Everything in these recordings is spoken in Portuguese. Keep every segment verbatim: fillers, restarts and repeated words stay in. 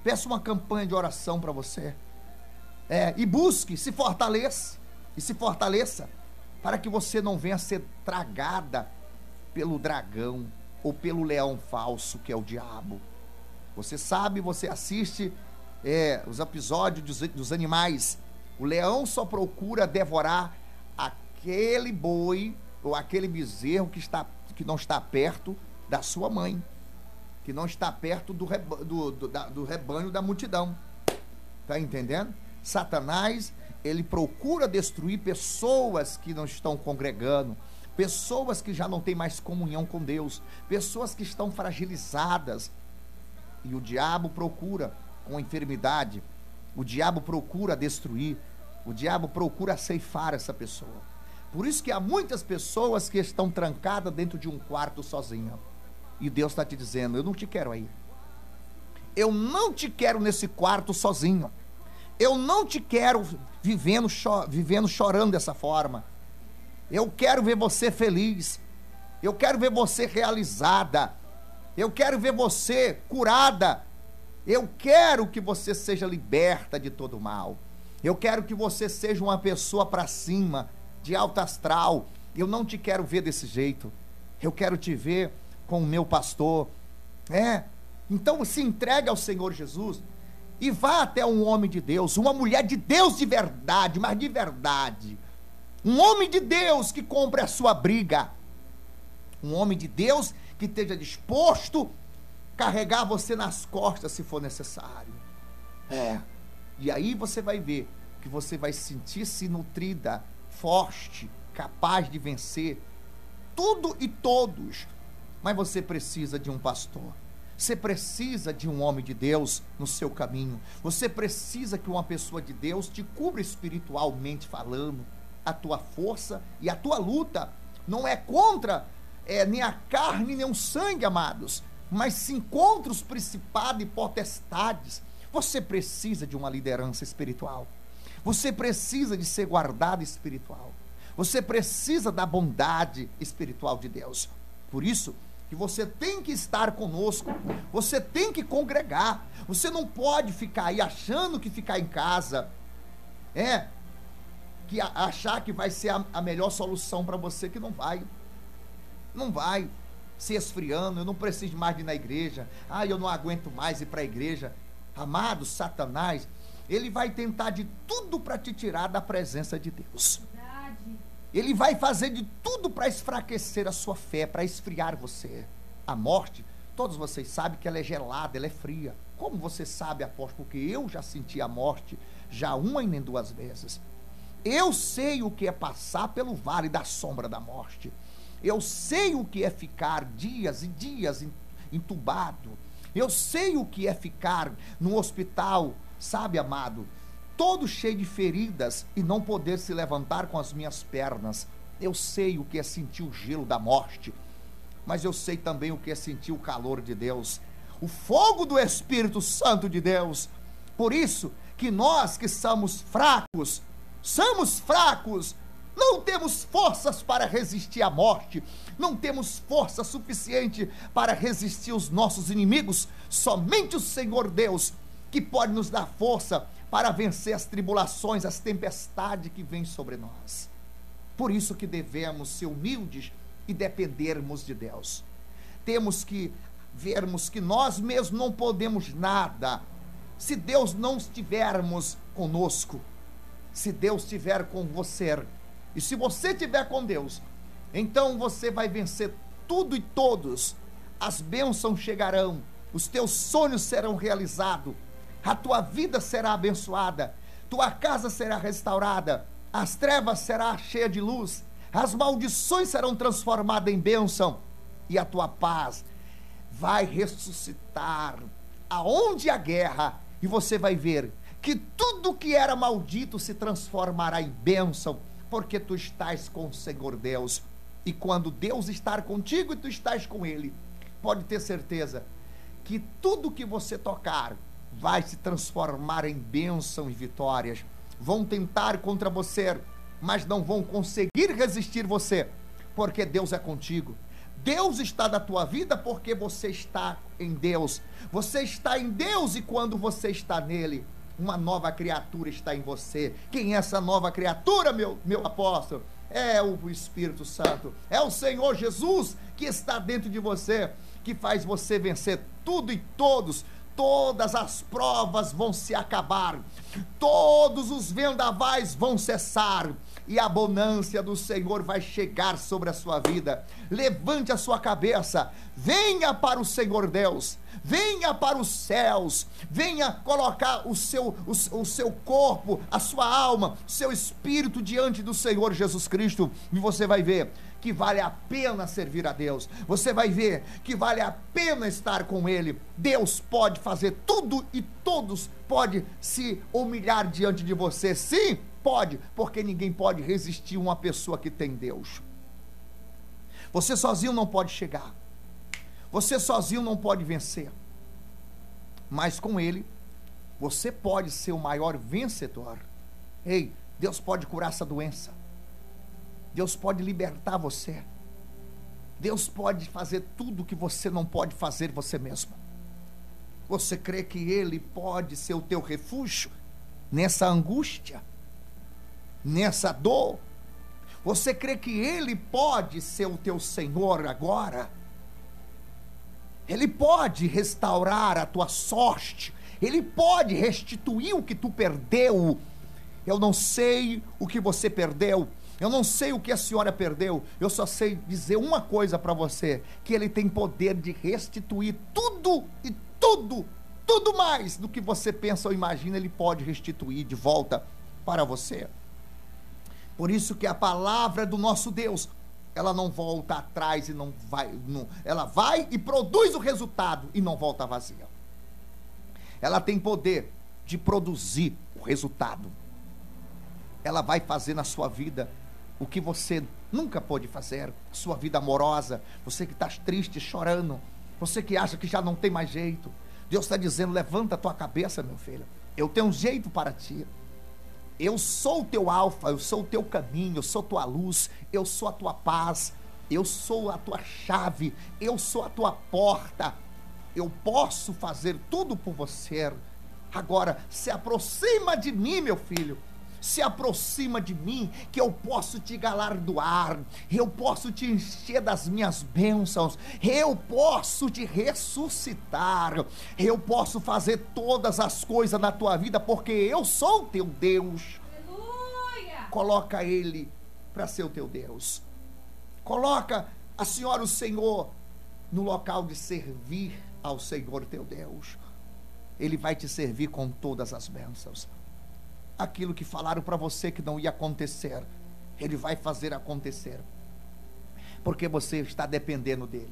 Peça uma campanha de oração para você. É, e busque, se fortaleça, e se fortaleça, para que você não venha a ser tragada pelo dragão, ou pelo leão falso, que é o diabo. Você sabe, você assiste é, os episódios dos, dos animais. O leão só procura devorar aquele boi, ou aquele bezerro que, está, que não está perto da sua mãe, que não está perto do, reba, do, do, da, do rebanho da multidão. Está entendendo? Satanás, ele procura destruir pessoas que não estão congregando, pessoas que já não têm mais comunhão com Deus, pessoas que estão fragilizadas. E o diabo procura com enfermidade, o diabo procura destruir, o diabo procura ceifar essa pessoa. Por isso que há muitas pessoas que estão trancadas dentro de um quarto sozinha. E Deus está te dizendo: eu não te quero aí. Eu não te quero nesse quarto sozinho. Eu não te quero vivendo, cho- vivendo chorando dessa forma. Eu quero ver você feliz. Eu quero ver você realizada. Eu quero ver você curada. Eu quero que você seja liberta de todo mal. Eu quero que você seja uma pessoa para cima, de alto astral. Eu não te quero ver desse jeito. Eu quero te ver com o meu pastor. É. Então se entregue ao Senhor Jesus e vá até um homem de Deus, uma mulher de Deus de verdade, mas de verdade. Um homem de Deus que compre a sua briga. Um homem de Deus que esteja disposto a carregar você nas costas se for necessário. É. E aí você vai ver que você vai sentir-se nutrida, forte, capaz de vencer tudo e todos. Mas você precisa de um pastor. Você precisa de um homem de Deus no seu caminho. Você precisa que uma pessoa de Deus te cubra espiritualmente falando. A tua força e a tua luta não é contra é, nem a carne nem o sangue, amados, mas sim contra os principados e potestades. Você precisa de uma liderança espiritual. Você precisa de ser guardado espiritual. Você precisa da bondade espiritual de Deus. Por isso que você tem que estar conosco, você tem que congregar. Você não pode ficar aí achando que ficar em casa é que achar que vai ser a, a melhor solução para você, que não vai. Não vai. Se esfriando, eu não preciso mais de ir na igreja. Ah, eu não aguento mais ir para a igreja. Amado, Satanás, ele vai tentar de tudo para te tirar da presença de Deus. Ele vai fazer de tudo para enfraquecer a sua fé, para esfriar você. A morte, todos vocês sabem que ela é gelada, ela é fria. Como você sabe, apóstolo? Porque eu já senti a morte, já uma e nem duas vezes. Eu sei o que é passar pelo vale da sombra da morte. Eu sei o que é ficar dias e dias entubado. Eu sei o que é ficar no hospital, sabe, amado, todo cheio de feridas e não poder se levantar com as minhas pernas. Eu sei o que é sentir o gelo da morte, mas eu sei também o que é sentir o calor de Deus, o fogo do Espírito Santo de Deus. Por isso que nós que somos fracos, somos fracos, não temos forças para resistir à morte, não temos força suficiente para resistir aos nossos inimigos. Somente o Senhor Deus que pode nos dar força para vencer as tribulações, as tempestades que vêm sobre nós. Por isso que devemos ser humildes e dependermos de Deus. Temos que vermos que nós mesmos não podemos nada se Deus não estivermos conosco. Se Deus estiver com você, e se você estiver com Deus, então você vai vencer tudo e todos. As bênçãos chegarão, os teus sonhos serão realizados, a tua vida será abençoada, tua casa será restaurada, as trevas serão cheias de luz, as maldições serão transformadas em bênção, e a tua paz vai ressuscitar aonde há guerra, e você vai ver que tudo que era maldito se transformará em bênção, porque tu estás com o Senhor Deus. E quando Deus estar contigo e tu estás com Ele, pode ter certeza que tudo que você tocar vai se transformar em bênção e vitórias. Vão tentar contra você, mas não vão conseguir resistir você, porque Deus é contigo. Deus está na tua vida porque você está em Deus. Você está em Deus, e quando você está nele, uma nova criatura está em você. Quem é essa nova criatura, meu, meu apóstolo? É o Espírito Santo, é o Senhor Jesus que está dentro de você, que faz você vencer tudo e todos. Todas as provas vão se acabar, todos os vendavais vão cessar, e a bonança do Senhor vai chegar sobre a sua vida. Levante a sua cabeça, venha para o Senhor Deus, venha para os céus, venha colocar o seu, o, o seu corpo, a sua alma, o seu espírito diante do Senhor Jesus Cristo, e você vai ver que vale a pena servir a Deus. Você vai ver que vale a pena estar com Ele. Deus pode fazer tudo e todos podem se humilhar diante de você. Sim, pode, porque ninguém pode resistir a uma pessoa que tem Deus. Você sozinho não pode chegar. Você sozinho não pode vencer. Mas com Ele, você pode ser o maior vencedor. Ei, Deus pode curar essa doença. Deus pode libertar você. Deus pode fazer tudo o que você não pode fazer você mesmo. Você crê que Ele pode ser o teu refúgio nessa angústia, nessa dor? Você crê que Ele pode ser o teu Senhor agora? Ele pode restaurar a tua sorte. Ele pode restituir o que tu perdeu. Eu não sei o que você perdeu. Eu não sei o que a senhora perdeu. Eu só sei dizer uma coisa para você: que Ele tem poder de restituir tudo e tudo, tudo mais do que você pensa ou imagina. Ele pode restituir de volta para você. Por isso que a palavra do nosso Deus, ela não volta atrás e não vai, não, ela vai e produz o resultado e não volta vazia. Ela tem poder de produzir o resultado. Ela vai fazer na sua vida o que você nunca pôde fazer. Sua vida amorosa, você que está triste, chorando, você que acha que já não tem mais jeito, Deus está dizendo: levanta a tua cabeça, meu filho, eu tenho um jeito para ti. Eu sou o teu alfa, eu sou o teu caminho, eu sou tua luz, eu sou a tua paz, eu sou a tua chave, eu sou a tua porta. Eu posso fazer tudo por você. Agora se aproxima de mim, meu filho, se aproxima de mim, que eu posso te galardoar, eu posso te encher das minhas bênçãos, eu posso te ressuscitar, eu posso fazer todas as coisas na tua vida, porque eu sou o teu Deus. Aleluia! Coloca Ele para ser o teu Deus. Coloca a senhora, o Senhor, no local de servir ao Senhor teu Deus. Ele vai te servir com todas as bênçãos. Aquilo que falaram para você que não ia acontecer, Ele vai fazer acontecer, porque você está dependendo dEle.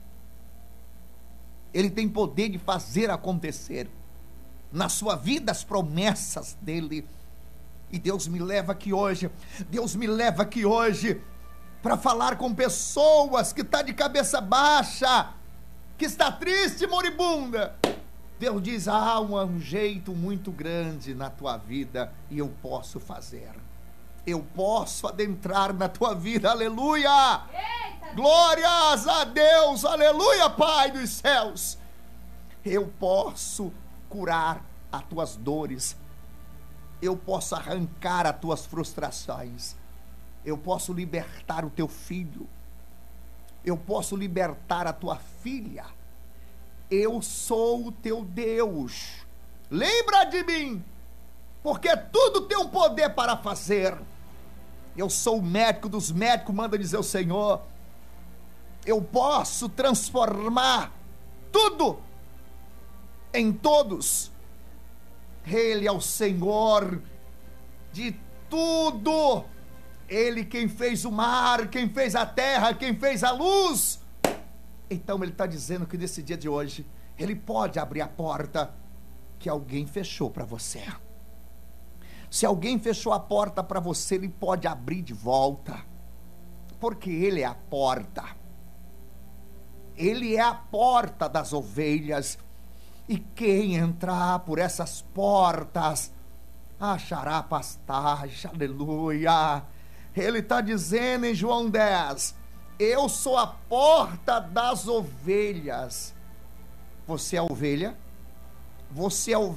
Ele tem poder de fazer acontecer na sua vida as promessas dEle. E Deus me leva aqui hoje, Deus me leva aqui hoje para falar com pessoas que estão de cabeça baixa, que está triste, moribunda. Deus diz: há um, um jeito muito grande na tua vida, e eu posso fazer, eu posso adentrar na tua vida. Aleluia! Eita, glórias a Deus, aleluia, Pai dos céus. Eu posso curar as tuas dores, eu posso arrancar as tuas frustrações, eu posso libertar o teu filho, eu posso libertar a tua filha. Eu sou o teu Deus. Lembra de mim, porque tudo tem um poder para fazer. Eu sou o médico dos médicos, manda dizer o Senhor. Eu posso transformar tudo em todos. Ele é o Senhor de tudo. Ele quem fez o mar, quem fez a terra, quem fez a luz. Então Ele está dizendo que nesse dia de hoje, Ele pode abrir a porta que alguém fechou para você. Se alguém fechou a porta para você, Ele pode abrir de volta, porque Ele é a porta. Ele é a porta das ovelhas, e quem entrar por essas portas achará pastagem. Aleluia! Ele está dizendo em João dez: Eu sou a porta das ovelhas. Você é a ovelha? Você é a